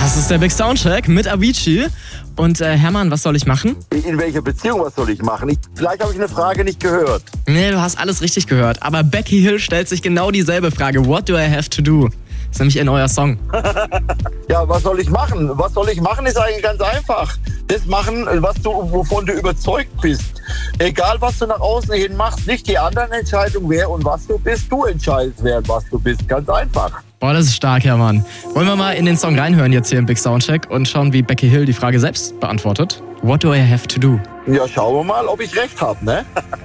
Das ist der Big Soundcheck mit Avicii. Und Hermann, was soll ich machen? In welcher Beziehung, was soll ich machen? Vielleicht habe ich eine Frage nicht gehört. Nee, du hast alles richtig gehört. Aber Becky Hill stellt sich genau dieselbe Frage. What do I have to do? Das ist nämlich ihr neuer Song. Ja, was soll ich machen? Was soll ich machen, ist eigentlich ganz einfach. Das machen, wovon du überzeugt bist. Egal, was du nach außen hin machst, nicht die anderen Entscheidungen, wer und was du bist. Du entscheidest, wer und was du bist. Ganz einfach. Boah, das ist stark, Hermann. Wollen wir mal in den Song reinhören jetzt hier im Big Soundcheck und schauen, wie Becky Hill die Frage selbst beantwortet? What do I have to do? Ja, schauen wir mal, ob ich recht habe, ne?